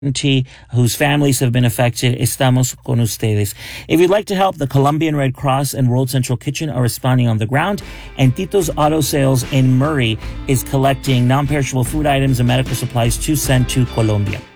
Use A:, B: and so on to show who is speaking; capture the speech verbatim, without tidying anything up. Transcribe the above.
A: whose families have been affected. Estamos con ustedes. If you'd like to help, the Colombian Red Cross and World Central Kitchen are responding on the ground, and Tito's Auto Sales in Murray is collecting non-perishable food items and medical supplies to send to Colombia.